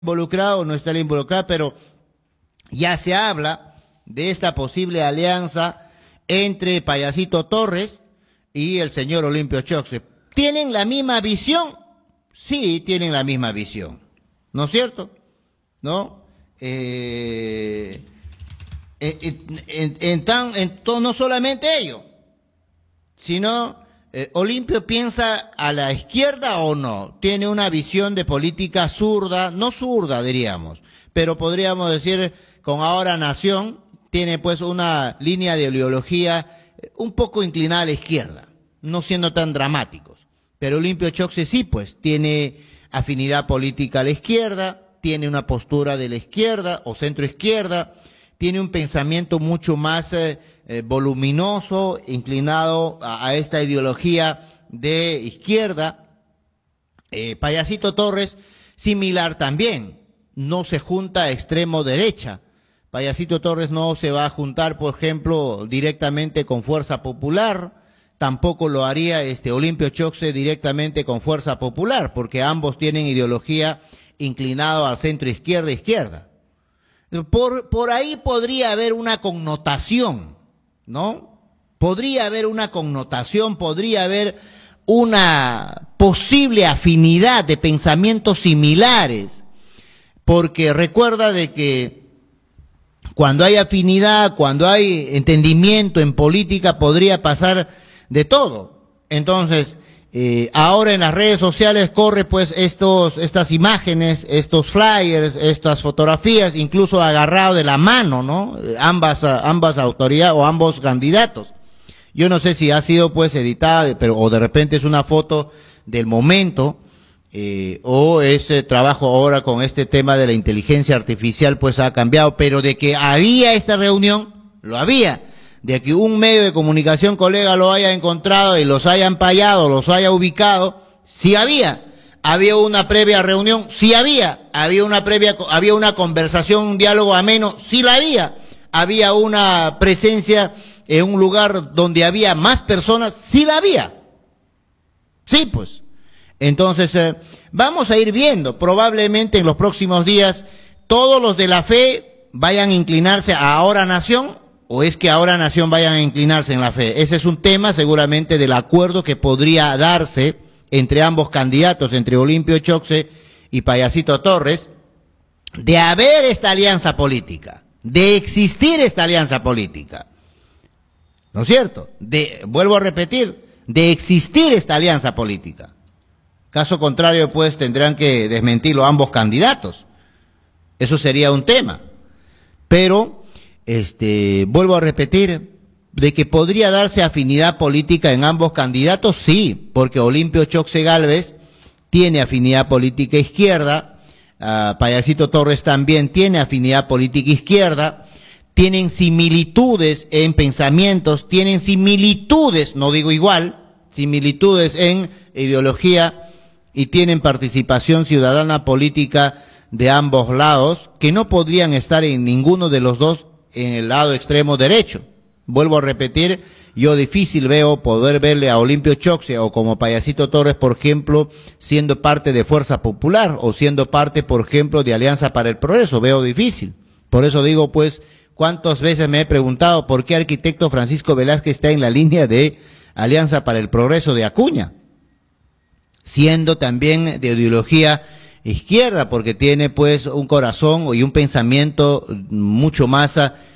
involucrado o no está involucrado, pero ya se habla de esta posible alianza entre Payasito Torres y el señor Olimpio Choxe. ¿Tienen la misma visión? Sí, tienen la misma visión, ¿no es cierto? ¿No? No solamente ello, sino Olimpio piensa a la izquierda o no, tiene una visión de política zurda, no zurda diríamos, pero podríamos decir con Ahora Nación, tiene pues una línea de ideología un poco inclinada a la izquierda, no siendo tan dramáticos, pero Olimpio Choxe sí pues tiene afinidad política a la izquierda, tiene una postura de la izquierda o centro izquierda, tiene un pensamiento mucho más voluminoso, inclinado a esta ideología de izquierda. Payasito Torres, similar también, no se junta a extremo derecha. Payasito Torres no se va a juntar, por ejemplo, directamente con Fuerza Popular, tampoco lo haría Olimpio Choxe directamente con Fuerza Popular, porque ambos tienen ideología inclinado al centro izquierda. Por ahí podría haber una connotación, ¿no? Podría haber una connotación, podría haber una posible afinidad de pensamientos similares, porque recuerda de que cuando hay afinidad, cuando hay entendimiento en política, podría pasar de todo. Entonces, ahora en las redes sociales corre pues estas imágenes, estos flyers, estas fotografías, incluso agarrado de la mano, ¿no? Ambas autoridades o ambos candidatos. Yo no sé si ha sido pues editada, o de repente es una foto del momento, o ese trabajo ahora con este tema de la inteligencia artificial pues ha cambiado, pero de que había esta reunión, lo había. De que un medio de comunicación colega lo haya encontrado y los haya empallado, los haya ubicado, sí había. Había una previa reunión, sí había. Había una conversación, un diálogo ameno, sí la había. Había una presencia en un lugar donde había más personas, sí la había. Sí, pues. Entonces, vamos a ir viendo, probablemente en los próximos días, todos los de la fe vayan a inclinarse a Ahora Nación, o es que Ahora Nación vayan a inclinarse en la fe. Ese es un tema seguramente del acuerdo que podría darse entre ambos candidatos, entre Olimpio Choxe y Payasito Torres, de haber esta alianza política, de existir esta alianza política. ¿No es cierto? Vuelvo a repetir, de existir esta alianza política. Caso contrario, pues tendrán que desmentirlo ambos candidatos. Eso sería un tema. Pero vuelvo a repetir, de que podría darse afinidad política en ambos candidatos, sí, porque Olimpio Choxe Gálvez tiene afinidad política izquierda, Payasito Torres también tiene afinidad política izquierda, tienen similitudes en pensamientos, tienen similitudes, no digo igual, similitudes en ideología y tienen participación ciudadana política de ambos lados, que no podrían estar en ninguno de los dos en el lado extremo derecho. Vuelvo a repetir, yo difícil veo poder verle a Olimpio Choxe o como Payasito Torres, por ejemplo, siendo parte de Fuerza Popular o siendo parte, por ejemplo, de Alianza para el Progreso. Veo difícil. Por eso digo, pues, cuántas veces me he preguntado por qué arquitecto Francisco Velázquez está en la línea de Alianza para el Progreso de Acuña, siendo también de ideología izquierda, porque tiene pues un corazón y un pensamiento mucho más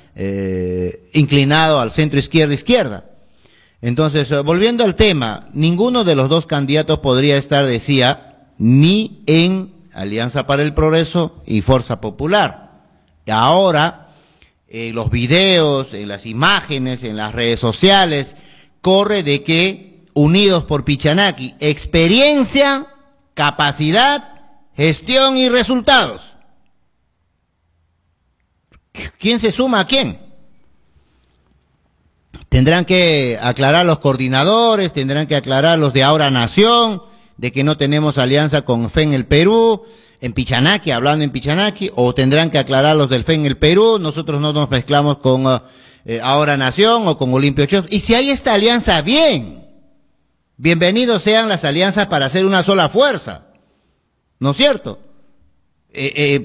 inclinado al centro izquierda. Entonces, volviendo al tema, ninguno de los dos candidatos podría estar, decía, ni en Alianza para el Progreso y Fuerza Popular. Ahora, los videos, en las imágenes, en las redes sociales, corre de que Unidos por Pichanaki, experiencia, capacidad, gestión y resultados. ¿Quién se suma a quién? Tendrán que aclarar los coordinadores, tendrán que aclarar los de Ahora Nación, de que no tenemos alianza con FE en el Perú, en Pichanaki, hablando en Pichanaki, o tendrán que aclarar los del FE en el Perú, nosotros no nos mezclamos con Ahora Nación o con Olimpio Choxe. Y si hay esta alianza, bien, bienvenidos sean las alianzas para hacer una sola fuerza. ¿No es cierto?